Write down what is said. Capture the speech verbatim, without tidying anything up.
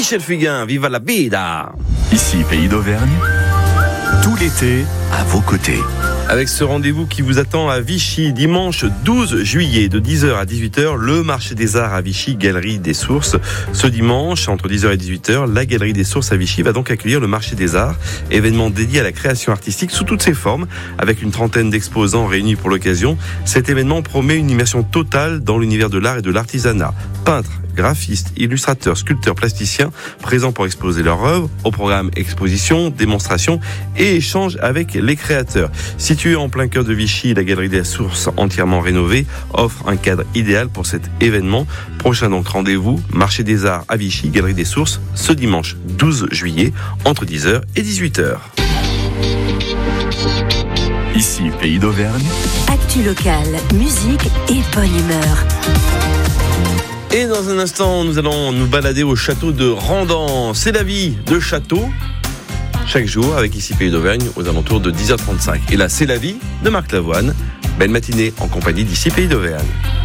Michel Fugain, viva la vida! Ici, Pays d'Auvergne, tout l'été, à vos côtés. Avec ce rendez-vous qui vous attend à Vichy, dimanche douze juillet, de dix heures à dix-huit heures, le marché des arts à Vichy, Galerie des Sources. Ce dimanche, entre dix heures et dix-huit heures, la Galerie des Sources à Vichy va donc accueillir le marché des arts, événement dédié à la création artistique sous toutes ses formes, avec une trentaine d'exposants réunis pour l'occasion. Cet événement promet une immersion totale dans l'univers de l'art et de l'artisanat. Peintres, graphistes, illustrateurs, sculpteurs, plasticiens, présents pour exposer leur œuvre. Au programme exposition, démonstration et échange avec les créateurs. Située en plein cœur de Vichy, la Galerie des Sources, entièrement rénovée, offre un cadre idéal pour cet événement. Prochain donc rendez-vous, marché des arts à Vichy, Galerie des Sources, ce dimanche douze juillet, entre dix heures et dix-huit heures. Ici, Pays d'Auvergne. Actu locale, musique et bonne humeur. Et dans un instant, nous allons nous balader au château de Randan. C'est la vie de château, chaque jour, avec ici Pays d'Auvergne, aux alentours de dix heures trente-cinq. Et là, c'est la vie de Marc Lavoine. Belle matinée en compagnie d'ici Pays d'Auvergne.